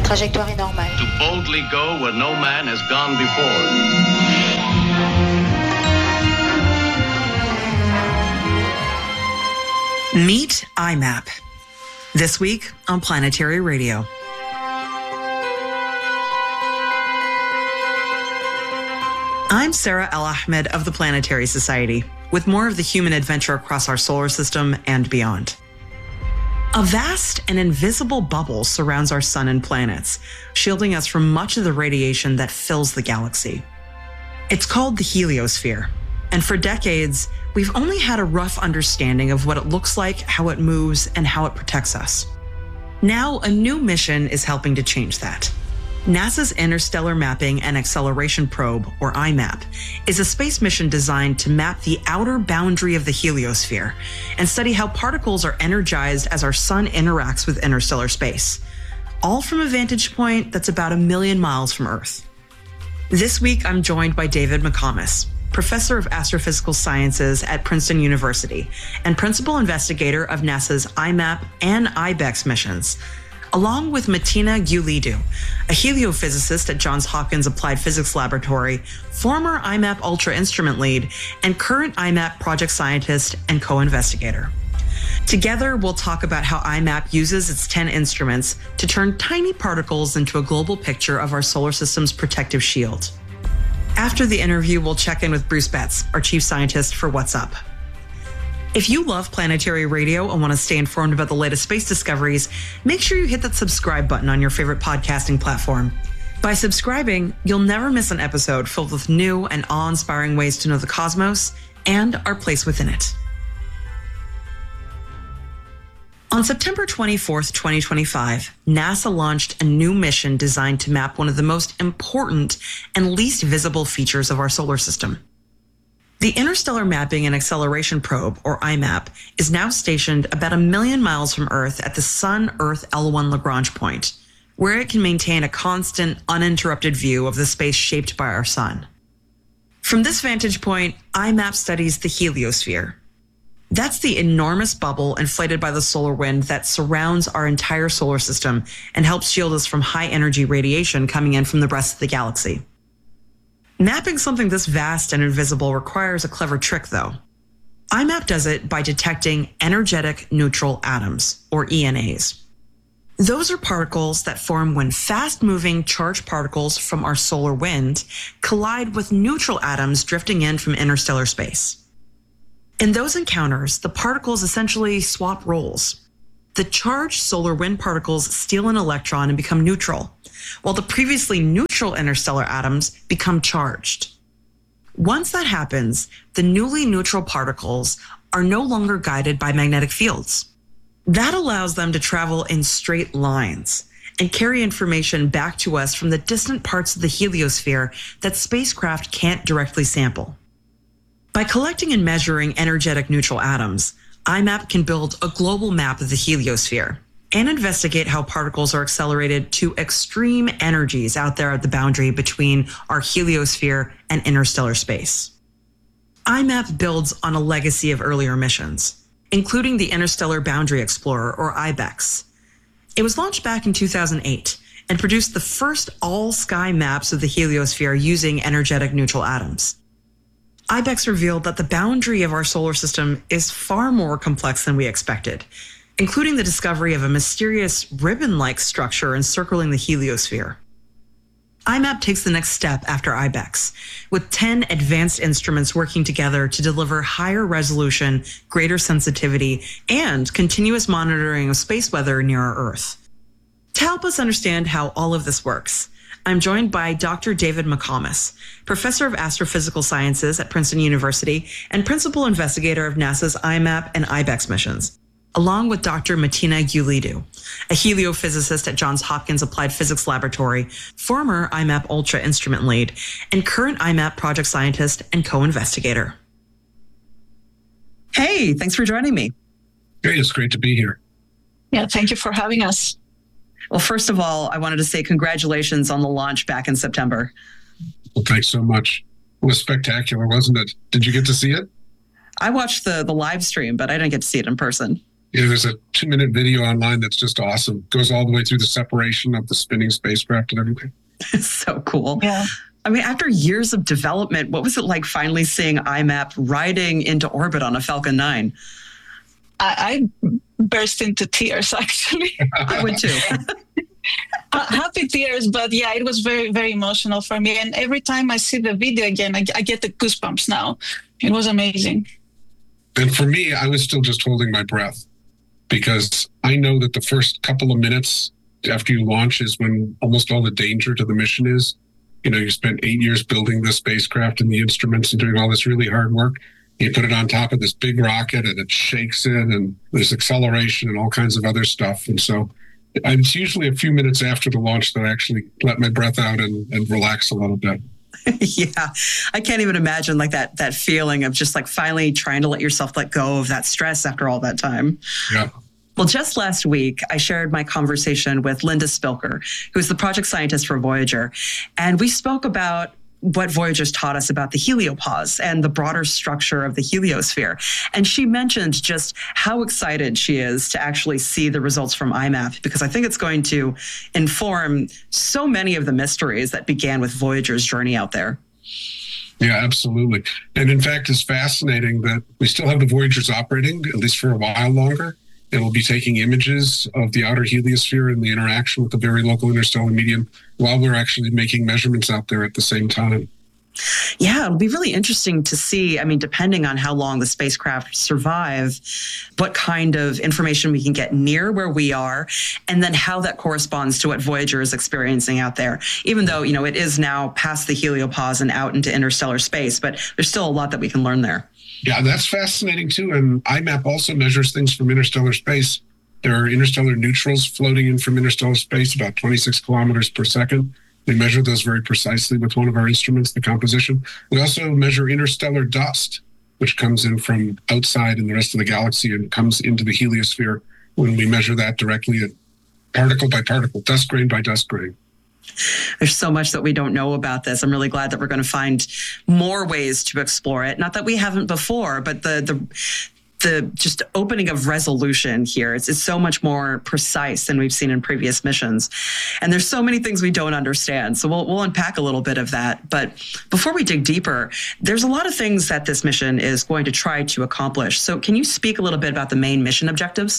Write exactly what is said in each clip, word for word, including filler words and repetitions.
trajectoire est normale. To boldly go where no man has gone before. Meet I MAP. This week on Planetary Radio. I'm Sarah El-Ahmed of the Planetary Society, with more of the human adventure across our solar system and beyond. A vast and invisible bubble surrounds our sun and planets, shielding us from much of the radiation that fills the galaxy. It's called the heliosphere, and for decades, we've only had a rough understanding of what it looks like, how it moves, and how it protects us. Now, a new mission is helping to change that. NASA's Interstellar Mapping and Acceleration Probe, or I MAP, is a space mission designed to map the outer boundary of the heliosphere and study how particles are energized as our sun interacts with interstellar space, all from a vantage point that's about a million miles from Earth. This week, I'm joined by David McComas, Professor of Astrophysical Sciences at Princeton University and Principal Investigator of NASA's I MAP and I BEX missions, along with Martina Gulidu, a heliophysicist at Johns Hopkins Applied Physics Laboratory, former I MAP Ultra instrument lead, and current I MAP project scientist and co-investigator. Together, we'll talk about how I MAP uses its ten instruments to turn tiny particles into a global picture of our solar system's protective shield. After the interview, we'll check in with Bruce Betts, our chief scientist for What's Up. If you love Planetary Radio and want to stay informed about the latest space discoveries, make sure you hit that subscribe button on your favorite podcasting platform. By subscribing, you'll never miss an episode filled with new and awe-inspiring ways to know the cosmos and our place within it. On September twenty-fourth, twenty twenty-five, NASA launched a new mission designed to map one of the most important and least visible features of our solar system. The Interstellar Mapping and Acceleration Probe, or I MAP, is now stationed about a million miles from Earth at the Sun-Earth L one Lagrange point, where it can maintain a constant, uninterrupted view of the space shaped by our sun. From this vantage point, I MAP studies the heliosphere. That's the enormous bubble inflated by the solar wind that surrounds our entire solar system and helps shield us from high-energy radiation coming in from the rest of the galaxy. Mapping something this vast and invisible requires a clever trick, though. I MAP does it by detecting energetic neutral atoms, or E N As. Those are particles that form when fast-moving charged particles from our solar wind collide with neutral atoms drifting in from interstellar space. In those encounters, the particles essentially swap roles. The charged solar wind particles steal an electron and become neutral, while the previously neutral interstellar atoms become charged. Once that happens, the newly neutral particles are no longer guided by magnetic fields. That allows them to travel in straight lines and carry information back to us from the distant parts of the heliosphere that spacecraft can't directly sample. By collecting and measuring energetic neutral atoms, I MAP can build a global map of the heliosphere and investigate how particles are accelerated to extreme energies out there at the boundary between our heliosphere and interstellar space. I MAP builds on a legacy of earlier missions, including the Interstellar Boundary Explorer, or I BEX. It was launched back in two thousand eight and produced the first all-sky maps of the heliosphere using energetic neutral atoms. I BEX revealed that the boundary of our solar system is far more complex than we expected, including the discovery of a mysterious ribbon-like structure encircling the heliosphere. I MAP takes the next step after I BEX, with ten advanced instruments working together to deliver higher resolution, greater sensitivity, and continuous monitoring of space weather near our Earth. To help us understand how all of this works, I'm joined by Doctor David McComas, Professor of Astrophysical Sciences at Princeton University and Principal Investigator of NASA's I MAP and I BEX missions, along with Doctor Martina Gulidu, a heliophysicist at Johns Hopkins Applied Physics Laboratory, former I MAP Ultra instrument lead, and current I MAP project scientist and co-investigator. Hey, thanks for joining me. Hey, it's great to be here. Yeah, thank you for having us. Well, first of all, I wanted to say congratulations on the launch back in September. Well, thanks so much. It was spectacular, wasn't it? Did you get to see it? I watched the the live stream, but I didn't get to see it in person. Yeah, there's a two-minute video online that's just awesome. Goes all the way through the separation of the spinning spacecraft and everything. So cool. Yeah. I mean, after years of development, what was it like finally seeing I MAP riding into orbit on a Falcon nine? I, I burst into tears, actually. I would too. Happy tears, but yeah, it was very, very emotional for me. And every time I see the video again, I, I get the goosebumps now. It was amazing. And for me, I was still just holding my breath, because I know that the first couple of minutes after you launch is when almost all the danger to the mission is. You know, you spent eight years building the spacecraft and the instruments and doing all this really hard work. You put it on top of this big rocket and it shakes it, and there's acceleration and all kinds of other stuff. And so it's usually a few minutes after the launch that I actually let my breath out and, and relax a little bit. Yeah, I can't even imagine like that that feeling of just like finally trying to let yourself let go of that stress after all that time. Yeah. Well, just last week, I shared my conversation with Linda Spilker, who's the project scientist for Voyager, and we spoke about what Voyager's taught us about the heliopause and the broader structure of the heliosphere. And she mentioned just how excited she is to actually see the results from I MAP, because I think it's going to inform so many of the mysteries that began with Voyager's journey out there. Yeah, absolutely. And in fact, it's fascinating that we still have the Voyagers operating, at least for a while longer. It will be taking images of the outer heliosphere and the interaction with the very local interstellar medium while we're actually making measurements out there at the same time. Yeah, it'll be really interesting to see, I mean, depending on how long the spacecraft survive, what kind of information we can get near where we are, and then how that corresponds to what Voyager is experiencing out there. Even though, you know, it is now past the heliopause and out into interstellar space, but there's still a lot that we can learn there. Yeah, that's fascinating too. And I MAP also measures things from interstellar space. There are interstellar neutrals floating in from interstellar space, about twenty-six kilometers per second. We measure those very precisely with one of our instruments, the composition. We also measure interstellar dust, which comes in from outside in the rest of the galaxy and comes into the heliosphere when we measure that directly at particle by particle, dust grain by dust grain. There's so much that we don't know about this. I'm really glad that we're going to find more ways to explore it. Not that we haven't before, but the the the just opening of resolution here, it's, it's so much more precise than we've seen in previous missions. And there's so many things we don't understand. So we'll, we'll unpack a little bit of that. But before we dig deeper, there's a lot of things that this mission is going to try to accomplish. So can you speak a little bit about the main mission objectives?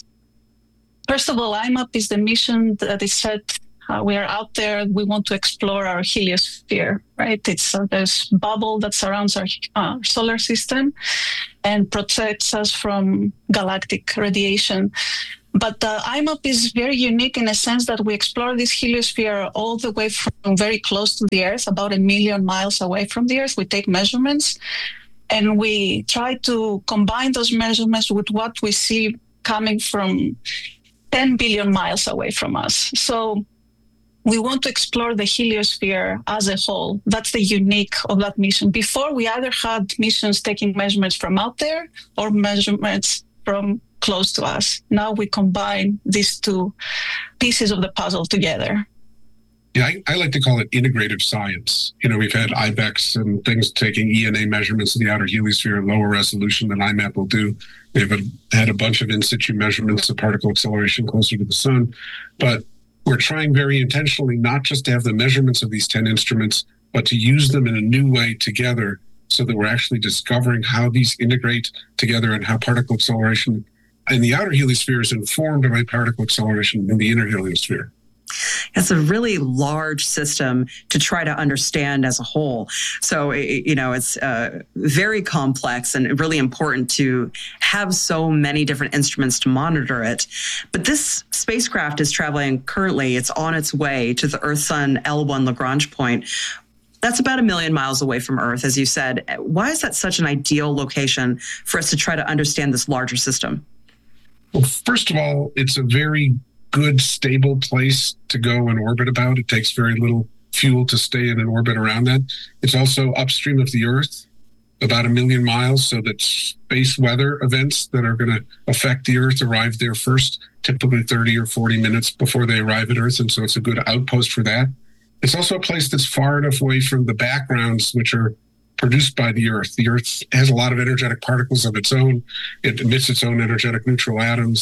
First of all, I MAP is the mission that is set. Uh, we are out there. We want to explore our heliosphere, right? It's uh, this bubble that surrounds our uh, solar system and protects us from galactic radiation. But uh, I MAP is very unique in a sense that we explore this heliosphere all the way from very close to the Earth, about a million miles away from the Earth. We take measurements and we try to combine those measurements with what we see coming from ten billion miles away from us. So we want to explore the heliosphere as a whole. That's the unique of that mission. Before, we either had missions taking measurements from out there or measurements from close to us. Now we combine these two pieces of the puzzle together. Yeah, I, I like to call it integrative science. You know, we've had I BEX and things taking E N A measurements of the outer heliosphere at lower resolution than I MAP will do. We've had a bunch of in situ measurements of particle acceleration closer to the sun. But we're trying very intentionally not just to have the measurements of these ten instruments, but to use them in a new way together so that we're actually discovering how these integrate together and how particle acceleration in the outer heliosphere is informed by particle acceleration in the inner heliosphere. It's a really large system to try to understand as a whole. So, you know, it's uh, very complex and really important to have so many different instruments to monitor it. But this spacecraft is traveling currently, it's on its way to the Earth-Sun L one Lagrange point. That's about a million miles away from Earth, as you said. Why is that such an ideal location for us to try to understand this larger system? Well, first of all, it's a very good, stable place to go and orbit about. It takes very little fuel to stay in an orbit around that. It's also upstream of the Earth, about a million miles, so that space weather events that are going to affect the Earth arrive there first, typically thirty or forty minutes before they arrive at Earth, and so it's a good outpost for that. It's also a place that's far enough away from the backgrounds which are produced by the Earth. The Earth has a lot of energetic particles of its own. It emits its own energetic neutral atoms.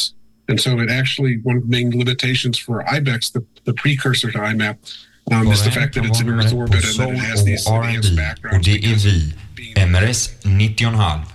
And so it actually, one of the main limitations for IBEX, the, the precursor to I MAP, um, is the fact that it's in Earth orbit and that it has these enhanced backgrounds. Och det är vi, M R S nittio komma fem,